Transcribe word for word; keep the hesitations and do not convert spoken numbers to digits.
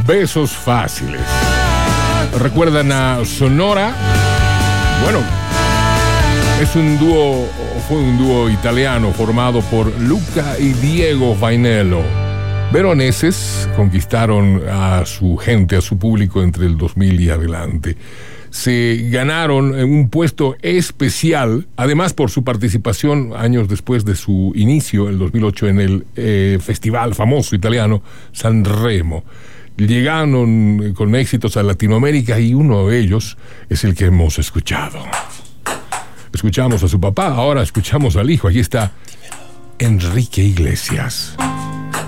Besos Fáciles. ¿Recuerdan a Sonora? Bueno, es un dúo, fue un dúo italiano formado por Luca y Diego Vainello. Veroneses conquistaron a su gente, a su público entre el dos mil y adelante. Se ganaron un puesto especial, además por su participación años después de su inicio, el dos mil ocho, en el eh, festival famoso italiano Sanremo. Llegaron con éxitos a Latinoamérica y uno de ellos es el que hemos escuchado. Escuchamos a su papá, ahora escuchamos al hijo. Aquí está Enrique Iglesias.